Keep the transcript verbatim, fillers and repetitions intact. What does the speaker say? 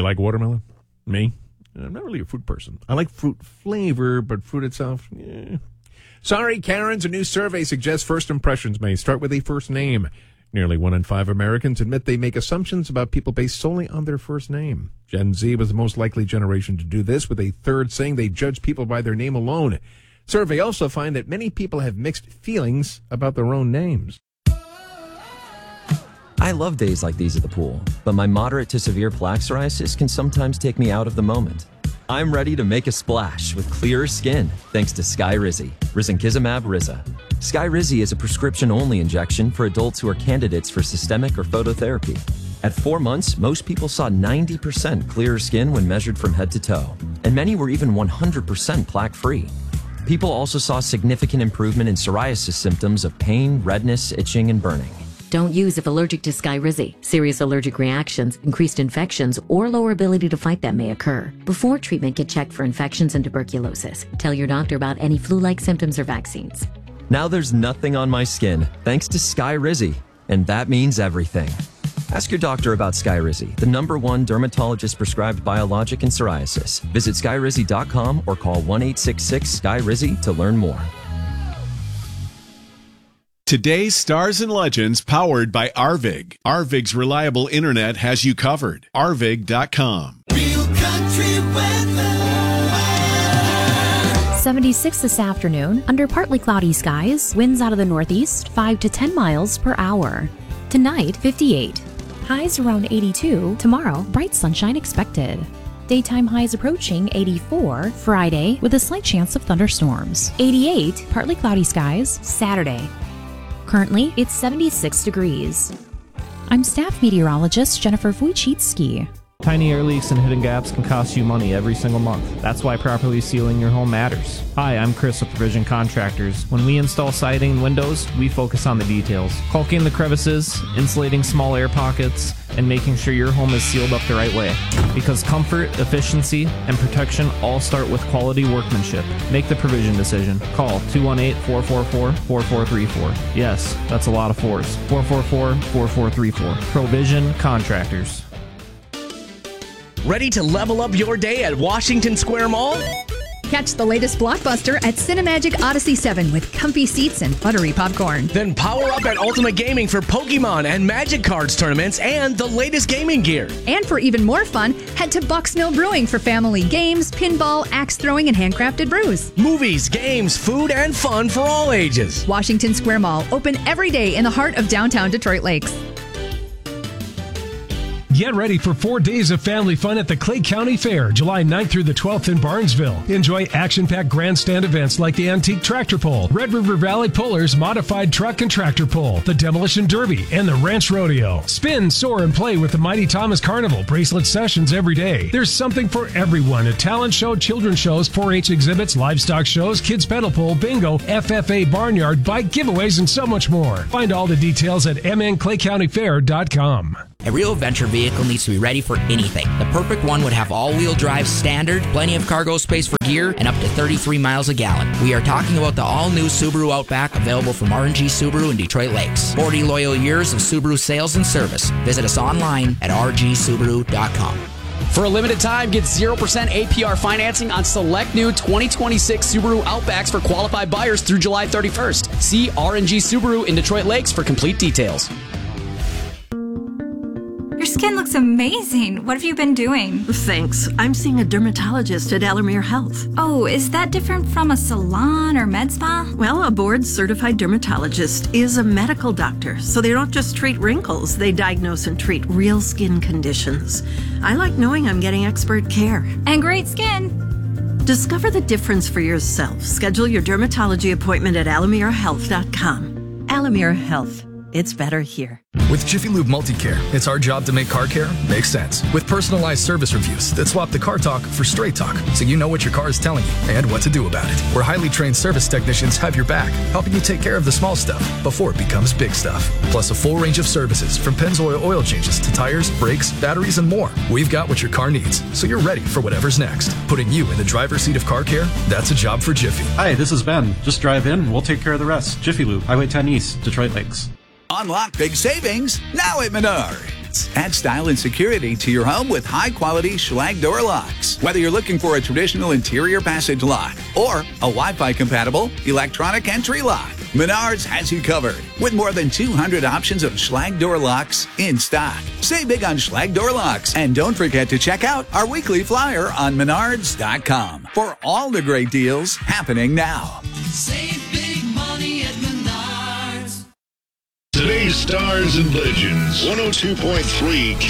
like watermelon? Me? I'm not really a fruit person. I like fruit flavor, but fruit itself, yeah. Sorry, Karens, a new survey suggests first impressions may start with a first name. Nearly one in five Americans admit they make assumptions about people based solely on their first name. Gen Z was the most likely generation to do this, with a third saying they judge people by their name alone. Survey also find that many people have mixed feelings about their own names. I love days like these at the pool, but my moderate to severe plaque psoriasis can sometimes take me out of the moment. I'm ready to make a splash with clearer skin thanks to Skyrizi, risankizumab Riza. Skyrizi is a prescription-only injection for adults who are candidates for systemic or phototherapy. At four months, most people saw ninety percent clearer skin when measured from head to toe, and many were even one hundred percent plaque-free. People also saw significant improvement in psoriasis symptoms of pain, redness, itching, and burning. Don't use if allergic to Skyrizi. Serious allergic reactions, increased infections, or lower ability to fight them may occur. Before treatment, get checked for infections and tuberculosis. Tell your doctor about any flu-like symptoms or vaccines. Now there's nothing on my skin, thanks to Skyrizi, and that means everything. Ask your doctor about Skyrizi, the number one dermatologist-prescribed biologic in psoriasis. Visit skyrizi dot com or call one eight six six Skyrizi to learn more. Today's Stars and Legends powered by Arvig. Arvig's reliable internet has you covered. arvig dot com. Real country weather. seventy-six this afternoon, under partly cloudy skies, winds out of the northeast, five to ten miles per hour. Tonight, fifty-eight. Highs around eighty-two. Tomorrow, bright sunshine expected. Daytime highs approaching eighty-four. Friday, with a slight chance of thunderstorms. eighty-eight, partly cloudy skies, Saturday. Currently, it's seventy-six degrees. I'm staff meteorologist Jennifer Wojcicki. Tiny air leaks and hidden gaps can cost you money every single month. That's why properly sealing your home matters. Hi, I'm Chris with Provision Contractors. When we install siding and windows, we focus on the details. Caulking the crevices, insulating small air pockets, and making sure your home is sealed up the right way. Because comfort, efficiency, and protection all start with quality workmanship. Make the Provision decision. Call two one eight, four four four, four four three four. Yes, that's a lot of fours. four four four, four four three four. Provision Contractors. Ready to level up your day at Washington Square Mall? Catch the latest blockbuster at Cinemagic Odyssey seven with comfy seats and buttery popcorn. Then power up at Ultimate Gaming for Pokemon and Magic Cards tournaments and the latest gaming gear. And for even more fun, head to Bucks Mill Brewing for family games, pinball, axe throwing, and handcrafted brews. Movies, games, food, and fun for all ages. Washington Square Mall, open every day in the heart of downtown Detroit Lakes. Get ready for four days of family fun at the Clay County Fair, July ninth through the twelfth in Barnesville. Enjoy action-packed grandstand events like the Antique Tractor Pull, Red River Valley Pullers Modified Truck and Tractor Pull, the Demolition Derby, and the Ranch Rodeo. Spin, soar, and play with the Mighty Thomas Carnival bracelet sessions every day. There's something for everyone: a talent show, children's shows, four H exhibits, livestock shows, kids pedal pull, bingo, F F A barnyard, bike giveaways, and so much more. Find all the details at m n clay county fair dot com. A real adventure vehicle needs to be ready for anything. The perfect one would have all-wheel drive standard, plenty of cargo space for gear, and up to thirty-three miles a gallon. We are talking about the all-new Subaru Outback, available from R and G Subaru in Detroit Lakes. forty loyal years of Subaru sales and service. Visit us online at r g subaru dot com. For a limited time, get zero percent A P R financing on select new twenty twenty-six Subaru Outbacks for qualified buyers through July thirty-first. See R and G Subaru in Detroit Lakes for complete details. Your skin looks amazing. What have you been doing? Thanks. I'm seeing a dermatologist at Alamere Health. Oh, is that different from a salon or med spa? Well, a board-certified dermatologist is a medical doctor, so they don't just treat wrinkles. They diagnose and treat real skin conditions. I like knowing I'm getting expert care. And great skin. Discover the difference for yourself. Schedule your dermatology appointment at alamere health dot com. Alamere Health. It's better here. With Jiffy Lube Multicare, it's our job to make car care make sense. With personalized service reviews that swap the car talk for straight talk, so you know what your car is telling you and what to do about it. Where highly trained service technicians have your back, helping you take care of the small stuff before it becomes big stuff. Plus a full range of services from Pennzoil oil changes to tires, brakes, batteries, and more. We've got what your car needs, so you're ready for whatever's next. Putting you in the driver's seat of car care, that's a job for Jiffy. Hi, this is Ben. Just drive in and we'll take care of the rest. Jiffy Lube, Highway ten East, Detroit Lakes. Unlock big savings now at Menards. Menards. Add style and security to your home with high-quality Schlage door locks. Whether you're looking for a traditional interior passage lock or a Wi-Fi compatible electronic entry lock, Menards has you covered with more than two hundred options of Schlage door locks in stock. Save big on Schlage door locks, and don't forget to check out our weekly flyer on menards dot com for all the great deals happening now. Save big money at Menards. Today's Stars and Legends, one oh two point three